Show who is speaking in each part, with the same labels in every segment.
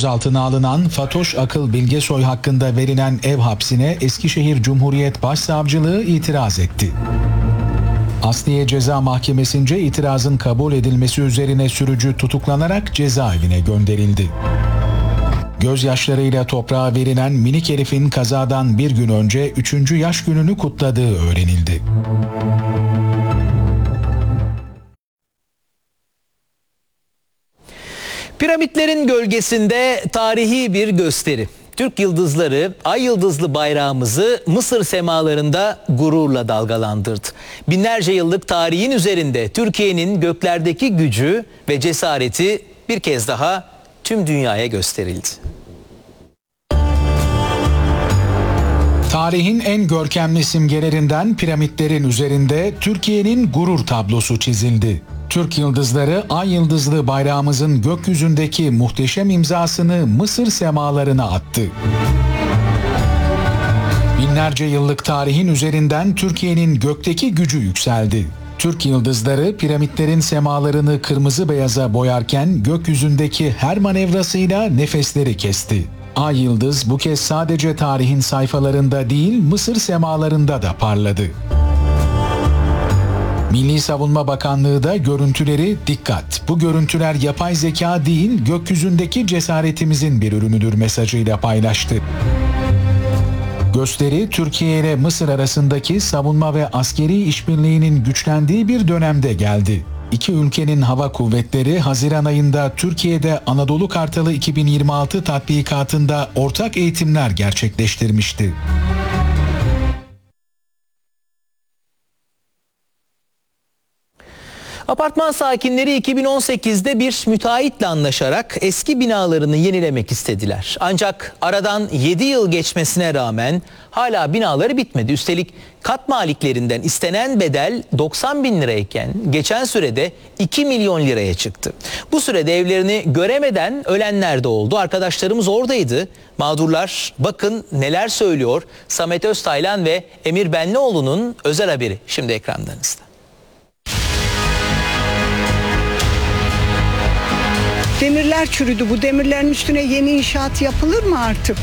Speaker 1: gözaltına alınan Fatoş Akıl Bilgesoy hakkında verilen ev hapsine Eskişehir Cumhuriyet Başsavcılığı itiraz etti. Asliye Ceza Mahkemesi'nce itirazın kabul edilmesi üzerine sürücü tutuklanarak cezaevine gönderildi. Gözyaşlarıyla toprağa verilen minik Elif'in kazadan bir gün önce 3. yaş gününü kutladığı öğrenildi.
Speaker 2: Piramitlerin gölgesinde tarihi bir gösteri. Türk yıldızları ay yıldızlı bayrağımızı Mısır semalarında gururla dalgalandırdı. Binlerce yıllık tarihin üzerinde Türkiye'nin göklerdeki gücü ve cesareti bir kez daha tüm dünyaya gösterildi.
Speaker 1: Tarihin en görkemli simgelerinden piramitlerin üzerinde Türkiye'nin gurur tablosu çizildi. Türk yıldızları ay yıldızlı bayrağımızın gökyüzündeki muhteşem imzasını Mısır semalarına attı. Binlerce yıllık tarihin üzerinden Türkiye'nin gökteki gücü yükseldi. Türk yıldızları piramitlerin semalarını kırmızı beyaza boyarken gökyüzündeki her manevrasıyla nefesleri kesti. Ay yıldız bu kez sadece tarihin sayfalarında değil Mısır semalarında da parladı. Milli Savunma Bakanlığı da görüntüleri dikkat. Bu görüntüler yapay zeka değil gökyüzündeki cesaretimizin bir ürünüdür mesajıyla paylaştı. Gösteri Türkiye ile Mısır arasındaki savunma ve askeri işbirliğinin güçlendiği bir dönemde geldi. İki ülkenin hava kuvvetleri Haziran ayında Türkiye'de Anadolu Kartalı 2026 tatbikatında ortak eğitimler gerçekleştirmişti.
Speaker 2: Apartman sakinleri 2018'de bir müteahhitle anlaşarak eski binalarını yenilemek istediler. Ancak aradan 7 yıl geçmesine rağmen hala binaları bitmedi. Üstelik kat maliklerinden istenen bedel 90 bin lirayken geçen sürede 2 milyon liraya çıktı. Bu sürede evlerini göremeden ölenler de oldu. Arkadaşlarımız oradaydı. Mağdurlar bakın neler söylüyor. Samet Öztaylan ve Emir Benlioğlu'nun özel haberi şimdi ekranlarınızda.
Speaker 3: Demirler çürüdü. Bu demirlerin üstüne yeni inşaat yapılır mı artık?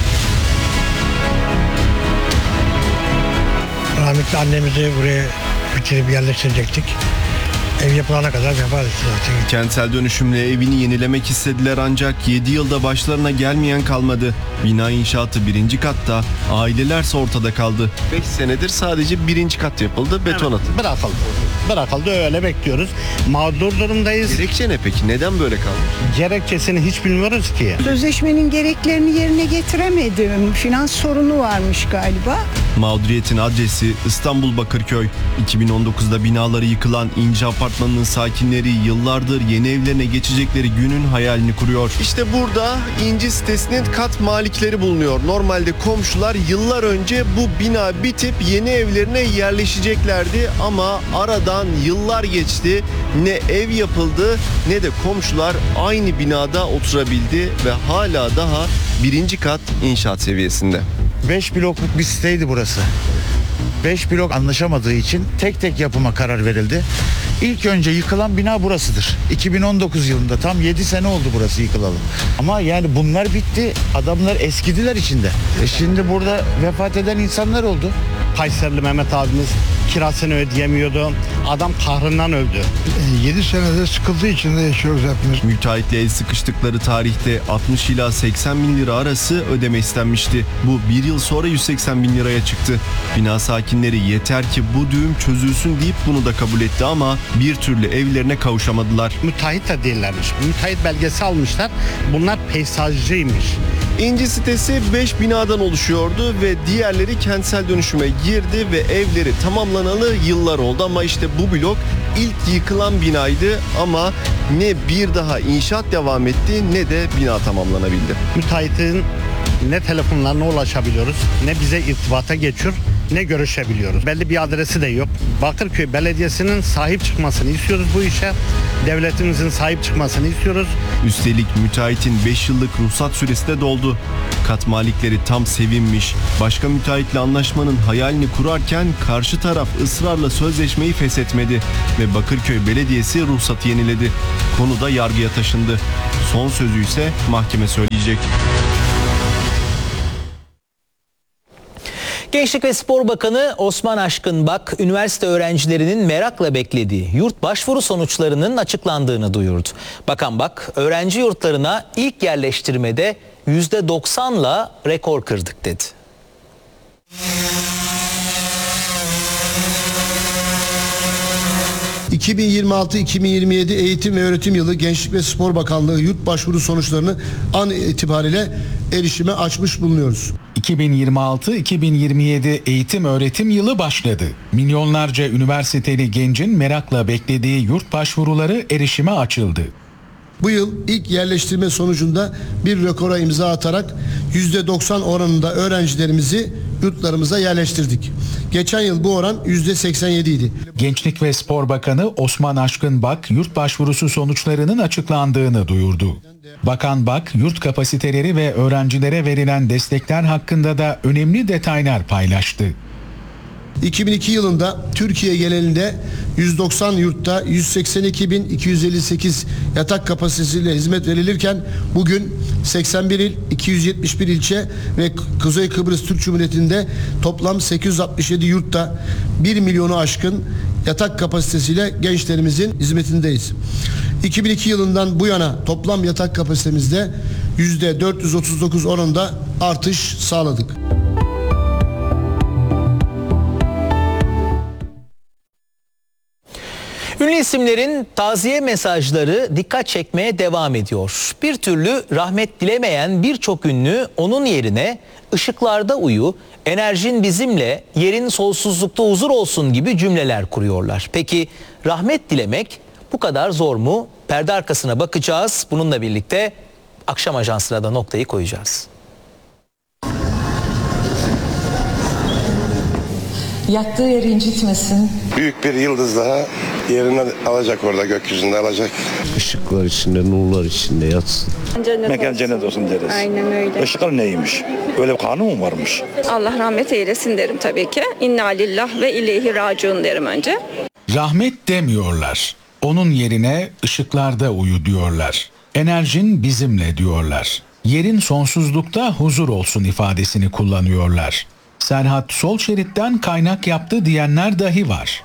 Speaker 4: Rahmetli annemizi buraya bitirip yerleştirecektik. Ev yapılana kadar vefat etti zaten.
Speaker 5: Kentsel dönüşümle evini yenilemek istediler ancak 7 yılda başlarına gelmeyen kalmadı. Bina inşaatı 1. katta, ailelerse ortada kaldı. 5 senedir sadece 1. kat yapıldı, beton atıldı.
Speaker 4: Bırakıldı öyle bekliyoruz. Mağdur durumdayız.
Speaker 5: Gerekçe ne peki? Neden böyle kaldı?
Speaker 4: Gerekçesini hiç bilmiyoruz ki.
Speaker 3: Sözleşmenin gereklerini yerine getiremedim. Finans sorunu varmış galiba.
Speaker 5: Mağduriyetin adresi İstanbul Bakırköy. 2019'da binaları yıkılan İnci Apartmanı'nın sakinleri yıllardır yeni evlerine geçecekleri günün hayalini kuruyor. İşte burada İnci sitesinin kat malikleri bulunuyor. Normalde komşular yıllar önce bu bina bitip yeni evlerine yerleşeceklerdi ama aradan yıllar geçti. Ne ev yapıldı ne de komşular aynı binada oturabildi ve hala daha 1. kat inşaat seviyesinde.
Speaker 4: 5 blokluk bir siteydi burası. 5 blok anlaşamadığı için tek tek yapıma karar verildi. İlk önce yıkılan bina burasıdır. 2019 yılında tam 7 sene oldu burası yıkılalı. Ama yani bunlar bitti. Adamlar eskidiler içinde. Şimdi burada vefat eden insanlar oldu.
Speaker 6: Kayserili Mehmet abimiz kirasını ödeyemiyordu. Adam kahrından öldü.
Speaker 4: 7 senede sıkıldığı içinde yaşıyoruz hepimiz.
Speaker 5: Müteahhitle el sıkıştıkları tarihte 60 ila 80 bin lira arası ödeme istenmişti. Bu bir yıl sonra 180 bin liraya çıktı. Bina sakinleri yeter ki bu düğüm çözülsün deyip bunu da kabul etti ama bir türlü evlerine kavuşamadılar.
Speaker 6: Müteahhit de değillermiş. Müteahhit belgesi almışlar. Bunlar peyzajcıymış.
Speaker 5: İnci sitesi 5 binadan oluşuyordu ve diğerleri kentsel dönüşüme girdi ve evleri tamamlanalı yıllar oldu ama işte bu blok ilk yıkılan binaydı ama ne bir daha inşaat devam etti ne de bina tamamlanabildi.
Speaker 6: Müteahhitin Ne telefonlarına ulaşabiliyoruz, ne bize irtibata geçiyor, ne görüşebiliyoruz. Belli bir adresi de yok. Bakırköy Belediyesi'nin sahip çıkmasını istiyoruz bu işe. Devletimizin sahip çıkmasını istiyoruz.
Speaker 5: Üstelik müteahhitin 5 yıllık ruhsat süresi de doldu. Kat malikleri tam sevinmiş. Başka müteahhitle anlaşmanın hayalini kurarken karşı taraf ısrarla sözleşmeyi feshetmedi ve Bakırköy Belediyesi ruhsatı yeniledi. Konu da yargıya taşındı. Son sözü ise mahkeme söyleyecek.
Speaker 2: Gençlik ve Spor Bakanı Osman Aşkınbak, üniversite öğrencilerinin merakla beklediği yurt başvuru sonuçlarının açıklandığını duyurdu. Bakan Bak, öğrenci yurtlarına ilk yerleştirmede %90'la rekor kırdık dedi.
Speaker 7: ...2026-2027 eğitim ve öğretim yılı Gençlik ve Spor Bakanlığı yurt başvuru sonuçlarını an itibariyle erişime açmış bulunuyoruz.
Speaker 1: 2026-2027 eğitim öğretim yılı başladı. Milyonlarca üniversiteli gencin merakla beklediği yurt başvuruları erişime açıldı.
Speaker 7: Bu yıl ilk yerleştirme sonucunda bir rekora imza atarak %90 oranında öğrencilerimizi yurtlarımıza yerleştirdik. Geçen yıl bu oran %87 idi.
Speaker 1: Gençlik ve Spor Bakanı Osman Aşkınbak yurt başvurusu sonuçlarının açıklandığını duyurdu. Bakan Bak, yurt kapasiteleri ve öğrencilere verilen destekler hakkında da önemli detaylar paylaştı.
Speaker 7: 2002 yılında Türkiye genelinde 190 yurtta 182.258 yatak kapasitesiyle hizmet verilirken bugün 81 il, 271 ilçe ve Kuzey Kıbrıs Türk Cumhuriyeti'nde toplam 867 yurtta 1 milyonu aşkın yatak kapasitesiyle gençlerimizin hizmetindeyiz. 2002 yılından bu yana toplam yatak kapasitemizde %439 oranında artış sağladık.
Speaker 2: Ünlü isimlerin taziye mesajları dikkat çekmeye devam ediyor. Bir türlü rahmet dilemeyen birçok ünlü onun yerine "ışıklarda uyu, enerjin bizimle, yerin sonsuzlukta huzur olsun" gibi cümleler kuruyorlar. Peki rahmet dilemek bu kadar zor mu? Perde arkasına bakacağız. Bununla birlikte akşam ajansına da noktayı koyacağız.
Speaker 8: Yattığı yeri incitmesin.
Speaker 9: Büyük bir yıldız daha yerini alacak, orada gökyüzünde alacak.
Speaker 10: Işıklar içinde, nurlar içinde yatsın.
Speaker 11: Mekan cennet olsun deriz.
Speaker 3: Aynen öyle.
Speaker 11: Işıklar neymiş? Öyle bir kanun mu varmış?
Speaker 12: Allah rahmet eylesin derim tabii ki. İnna lillah ve ileyhi raciun derim önce.
Speaker 1: Rahmet demiyorlar. Onun yerine ışıklarda uyu diyorlar. Enerjin bizimle diyorlar. Yerin sonsuzlukta huzur olsun ifadesini kullanıyorlar. Serhat sol şeritten kaynak yaptı diyenler dahi var.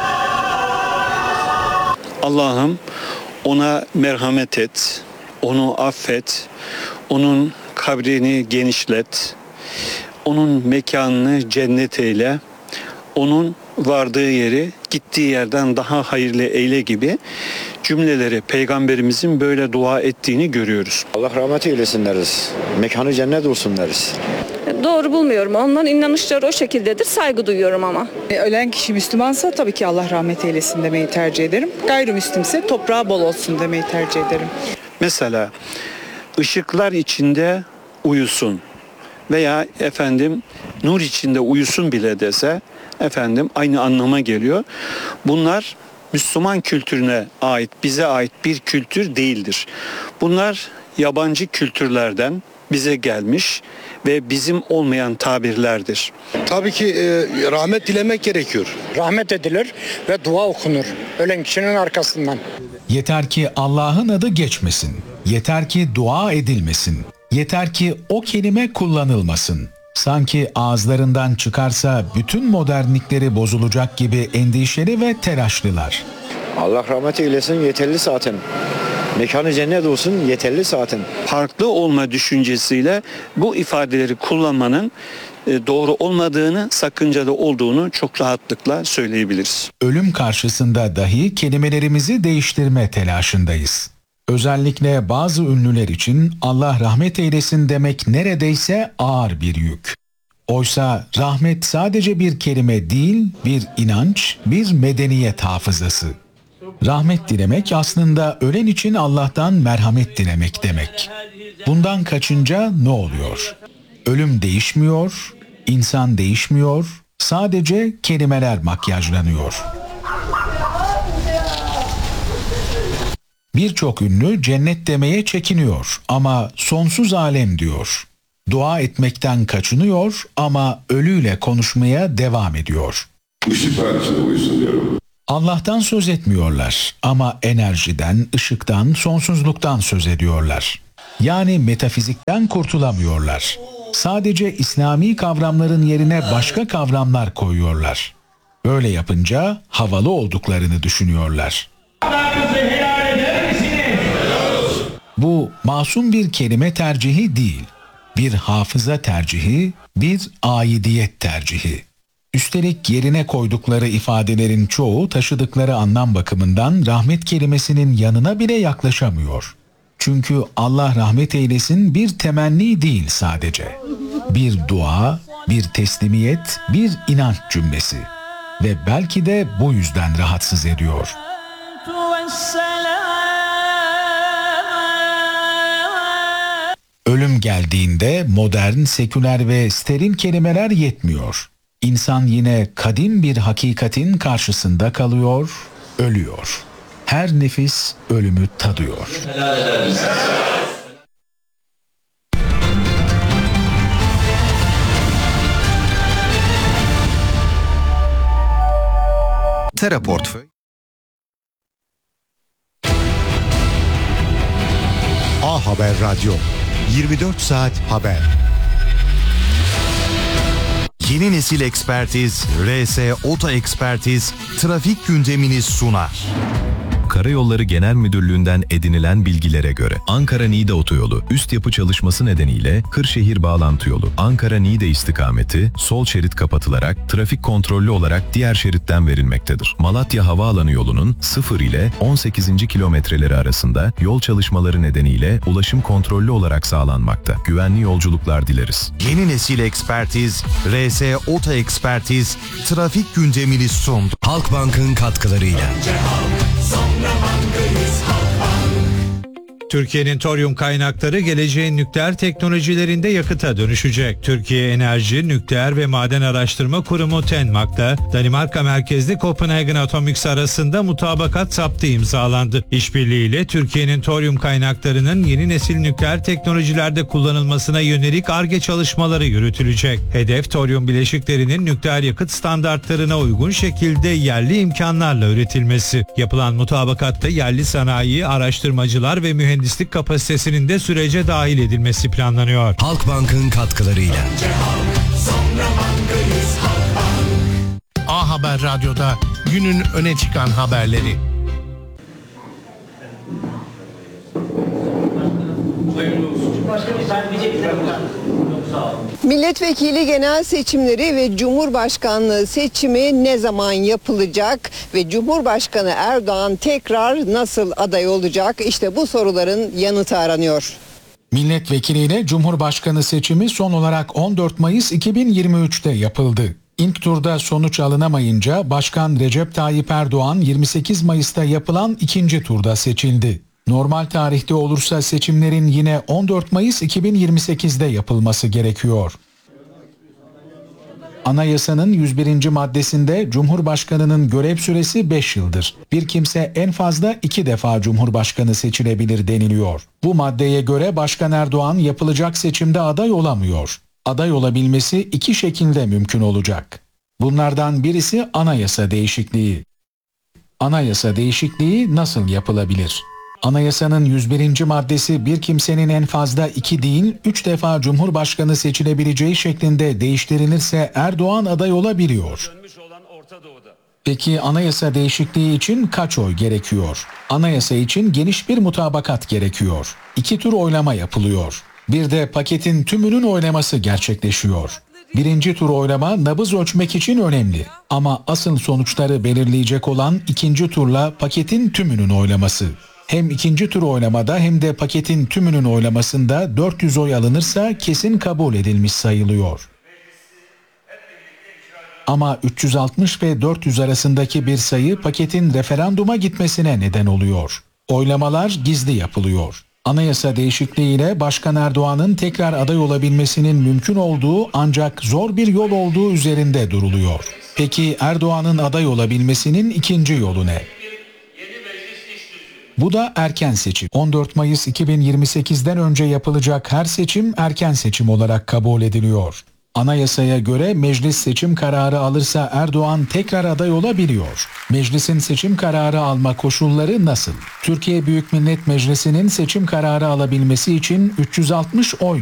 Speaker 13: Allah'ım ona merhamet et, onu affet, onun kabrini genişlet, onun mekanını cennet eyle, onun vardığı yeri gittiği yerden daha hayırlı eyle gibi cümleleri Peygamberimizin böyle dua ettiğini görüyoruz.
Speaker 10: Allah rahmet eylesin deriz. Mekanı cennet olsun deriz.
Speaker 12: Doğru bulmuyorum. Onların inanışları o şekildedir. Saygı duyuyorum ama.
Speaker 14: Ölen kişi Müslümansa tabii ki Allah rahmet eylesin demeyi tercih ederim. Gayrimüslimse toprağı bol olsun demeyi tercih ederim.
Speaker 13: Mesela ışıklar içinde uyusun veya nur içinde uyusun bile dese aynı anlama geliyor. Bunlar Müslüman kültürüne ait, bize ait bir kültür değildir. Bunlar yabancı kültürlerden bize gelmiş ve bizim olmayan tabirlerdir.
Speaker 15: Tabii ki rahmet dilemek gerekiyor. Rahmet edilir ve dua okunur ölen kişinin arkasından.
Speaker 1: Yeter ki Allah'ın adı geçmesin. Yeter ki dua edilmesin. Yeter ki o kelime kullanılmasın. Sanki ağızlarından çıkarsa bütün modernlikleri bozulacak gibi endişeli ve telaşlılar.
Speaker 10: Allah rahmet eylesin yeterli zaten. Mekanı cennet olsun yeterli zaten.
Speaker 13: Farklı olma düşüncesiyle bu ifadeleri kullanmanın doğru olmadığını, sakıncalı olduğunu çok rahatlıkla söyleyebiliriz.
Speaker 1: Ölüm karşısında dahi kelimelerimizi değiştirme telaşındayız. Özellikle bazı ünlüler için Allah rahmet eylesin demek neredeyse ağır bir yük. Oysa rahmet sadece bir kelime değil, bir inanç, bir medeniyet hafızası. Rahmet dilemek aslında ölen için Allah'tan merhamet dilemek demek. Bundan kaçınca ne oluyor? Ölüm değişmiyor, insan değişmiyor, sadece kelimeler makyajlanıyor. Birçok ünlü cennet demeye çekiniyor ama sonsuz alem diyor. Dua etmekten kaçınıyor ama ölüyle konuşmaya devam ediyor.
Speaker 16: Işıklar içinde uyusun diyorum.
Speaker 1: Allah'tan söz etmiyorlar ama enerjiden, ışıktan, sonsuzluktan söz ediyorlar. Yani metafizikten kurtulamıyorlar. Sadece İslami kavramların yerine başka kavramlar koyuyorlar. Böyle yapınca havalı olduklarını düşünüyorlar. Bu masum bir kelime tercihi değil. Bir hafıza tercihi, bir aidiyet tercihi. Üstelik yerine koydukları ifadelerin çoğu taşıdıkları anlam bakımından rahmet kelimesinin yanına bile yaklaşamıyor. Çünkü Allah rahmet eylesin bir temenni değil sadece. Bir dua, bir teslimiyet, bir inanç cümlesi. Ve belki de bu yüzden rahatsız ediyor. Ölüm geldiğinde modern, seküler ve steril kelimeler yetmiyor. İnsan yine kadim bir hakikatin karşısında kalıyor, ölüyor. Her nefis ölümü tadıyor.
Speaker 17: Teraportföy
Speaker 18: A Haber Radyo 24 saat haber. Yeni nesil ekspertiz, RS Oto Ekspertiz trafik gündemini sunar.
Speaker 19: Karayolları Genel Müdürlüğü'nden edinilen bilgilere göre Ankara-Niğde otoyolu üst yapı çalışması nedeniyle Kırşehir bağlantı yolu Ankara-Niğde istikameti sol şerit kapatılarak trafik kontrollü olarak diğer şeritten verilmektedir. Malatya Havaalanı yolunun 0 ile 18. kilometreleri arasında yol çalışmaları nedeniyle ulaşım kontrollü olarak sağlanmakta. Güvenli yolculuklar dileriz.
Speaker 18: Yeni nesil ekspertiz, RS Oto Ekspertiz trafik gündemini sundu.
Speaker 17: Halkbank'ın katkılarıyla.
Speaker 20: Türkiye'nin toryum kaynakları geleceğin nükleer teknolojilerinde yakıta dönüşecek. Türkiye Enerji, Nükleer ve Maden Araştırma Kurumu TENMAK'ta Danimarka merkezli Copenhagen Atomics arasında mutabakat saptı imzalandı. İşbirliğiyle Türkiye'nin toryum kaynaklarının yeni nesil nükleer teknolojilerde kullanılmasına yönelik Ar-Ge çalışmaları yürütülecek. Hedef toryum bileşiklerinin nükleer yakıt standartlarına uygun şekilde yerli imkanlarla üretilmesi. Yapılan mutabakatta yerli sanayi, araştırmacılar ve mühendislik kapasitesinin de sürece dahil edilmesi planlanıyor.
Speaker 17: Halkbank'ın katkılarıyla.
Speaker 21: A Haber Radyo'da günün öne çıkan haberleri.
Speaker 22: Milletvekili genel seçimleri ve Cumhurbaşkanlığı seçimi ne zaman yapılacak ve Cumhurbaşkanı Erdoğan tekrar nasıl aday olacak? İşte bu soruların yanıtı aranıyor.
Speaker 1: Milletvekiliyle Cumhurbaşkanı seçimi son olarak 14 Mayıs 2023'te yapıldı. İlk turda sonuç alınamayınca Başkan Recep Tayyip Erdoğan 28 Mayıs'ta yapılan ikinci turda seçildi. Normal tarihte olursa seçimlerin yine 14 Mayıs 2028'de yapılması gerekiyor. Anayasanın 101. maddesinde Cumhurbaşkanı'nın görev süresi 5 yıldır. Bir kimse en fazla 2 defa Cumhurbaşkanı seçilebilir deniliyor. Bu maddeye göre Başkan Erdoğan yapılacak seçimde aday olamıyor. Aday olabilmesi 2 şekilde mümkün olacak. Bunlardan birisi anayasa değişikliği. Anayasa değişikliği nasıl yapılabilir? Anayasanın 101. maddesi bir kimsenin en fazla 2 değil 3 defa Cumhurbaşkanı seçilebileceği şeklinde değiştirilirse Erdoğan aday olabiliyor. Peki anayasa değişikliği için kaç oy gerekiyor? Anayasa için geniş bir mutabakat gerekiyor. 2 tur oylama yapılıyor. Bir de paketin tümünün oylaması gerçekleşiyor. Birinci tur oylama nabız ölçmek için önemli. Ama asıl sonuçları belirleyecek olan ikinci turla paketin tümünün oylaması. Hem ikinci tur oylamada hem de paketin tümünün oylamasında 400 oy alınırsa kesin kabul edilmiş sayılıyor. Ama 360 ve 400 arasındaki bir sayı paketin referanduma gitmesine neden oluyor. Oylamalar gizli yapılıyor. Anayasa değişikliğiyle Başkan Erdoğan'ın tekrar aday olabilmesinin mümkün olduğu ancak zor bir yol olduğu üzerinde duruluyor. Peki Erdoğan'ın aday olabilmesinin ikinci yolu ne? Bu da erken seçim. 14 Mayıs 2028'den önce yapılacak her seçim erken seçim olarak kabul ediliyor. Anayasaya göre meclis seçim kararı alırsa Erdoğan tekrar aday olabiliyor. Meclisin seçim kararı alma koşulları nasıl? Türkiye Büyük Millet Meclisi'nin seçim kararı alabilmesi için 360 oy